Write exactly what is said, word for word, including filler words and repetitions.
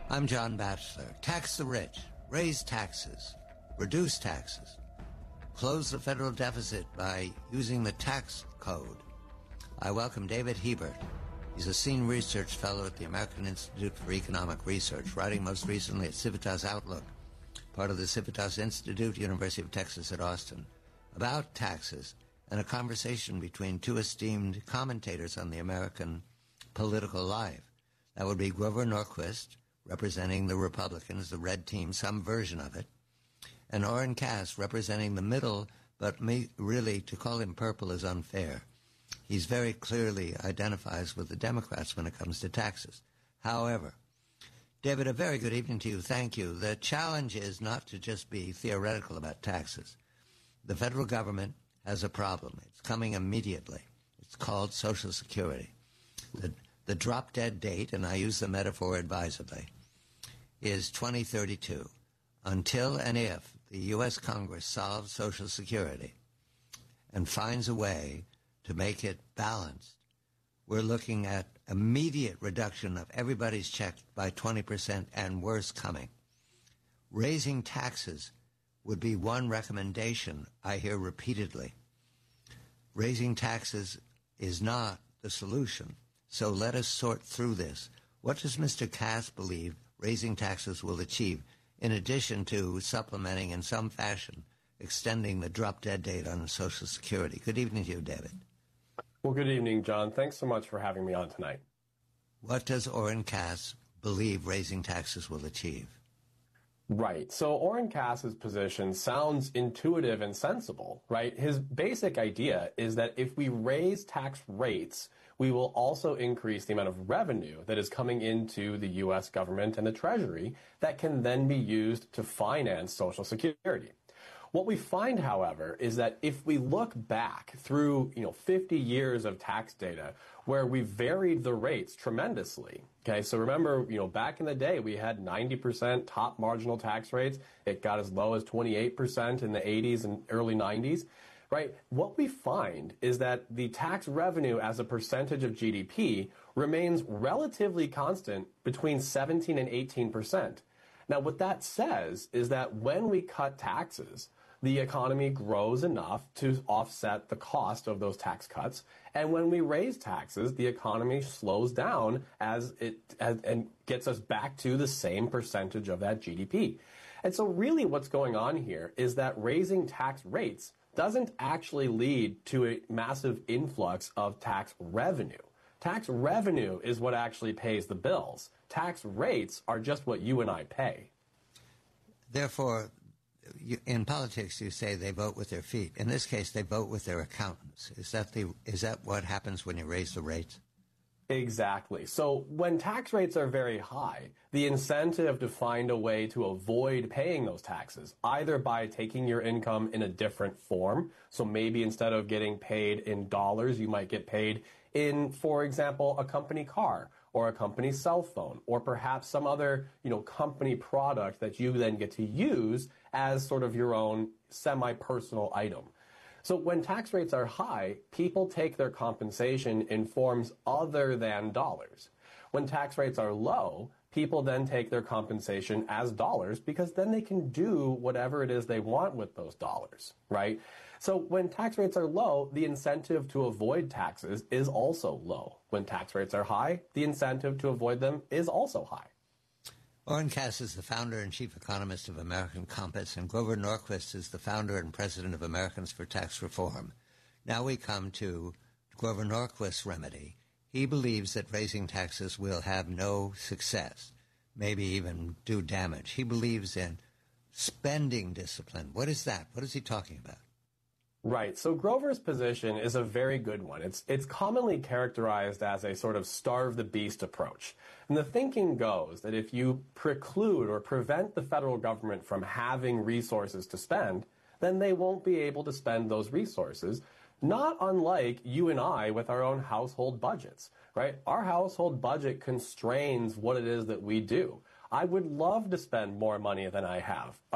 I'm John Batchelor. Tax the rich, raise taxes, reduce taxes, close the federal deficit by using the tax code. I welcome David Hebert. He's a senior research fellow at the American Institute for Economic Research, writing most recently at Civitas Outlook, part of the Civitas Institute, University of Texas at Austin, about taxes and a conversation between two esteemed commentators on the American political life. That would be Grover Norquist, representing the Republicans, the red team, some version of it, and Oren Cass, representing the middle, but me, really to call him purple is unfair. He's very clearly identifies with the Democrats when it comes to taxes. However, David, a very good evening to you. Thank you. The challenge is not to just be theoretical about taxes. The federal government has a problem. It's coming immediately. It's called Social Security. The, the drop-dead date, and I use the metaphor advisedly, is twenty thirty-two. Until and if the U S Congress solves Social Security and finds a way to make it balanced, we're looking at immediate reduction of everybody's check by twenty percent and worse coming. Raising taxes would be one recommendation I hear repeatedly. Raising taxes is not the solution, so let us sort through this. What does Mister Cass believe raising taxes will achieve, in addition to supplementing in some fashion, extending the drop-dead date on Social Security? Good evening to you, David. Well, good evening, John. Thanks so much for having me on tonight. What does Oren Cass believe raising taxes will achieve? Right. So Oren Cass's position sounds intuitive and sensible, right? His basic idea is that if we raise tax rates, we will also increase the amount of revenue that is coming into the U S government and the Treasury that can then be used to finance Social Security. What we find, however, is that if we look back through, you know, fifty years of tax data where we varied the rates tremendously, okay, so remember, you know, back in the day we had ninety percent top marginal tax rates. It got as low as twenty-eight percent in the eighties and early nineties, right? What we find is that the tax revenue as a percentage of G D P remains relatively constant between seventeen and eighteen percent. Now, what that says is that when we cut taxes, the economy grows enough to offset the cost of those tax cuts. And when we raise taxes, the economy slows down as it as, and gets us back to the same percentage of that G D P. And so really what's going on here is that raising tax rates doesn't actually lead to a massive influx of tax revenue. Tax revenue is what actually pays the bills. Tax rates are just what you and I pay. Therefore, you, in politics, you say they vote with their feet. In this case, they vote with their accountants. Is that the is that what happens when you raise the rates? Exactly. So when tax rates are very high, the incentive to find a way to avoid paying those taxes, either by taking your income in a different form, so maybe instead of getting paid in dollars, you might get paid in, for example, a company car or a company cell phone, or perhaps some other, you know, company product that you then get to use as sort of your own semi-personal item. So when tax rates are high, people take their compensation in forms other than dollars. When tax rates are low, people then take their compensation as dollars because then they can do whatever it is they want with those dollars, right? So when tax rates are low, the incentive to avoid taxes is also low. When tax rates are high, the incentive to avoid them is also high. Oren Cass is the founder and chief economist of American Compass, and Grover Norquist is the founder and president of Americans for Tax Reform. Now we come to Grover Norquist's remedy. He believes that raising taxes will have no success, maybe even do damage. He believes in spending discipline. What is that? What is he talking about? Right. So Grover's position is a very good one. It's it's commonly characterized as a sort of starve the beast approach. And the thinking goes that if you preclude or prevent the federal government from having resources to spend, then they won't be able to spend those resources, not unlike you and I with our own household budgets, right? Our household budget constrains what it is that we do. I would love to spend more money than I have.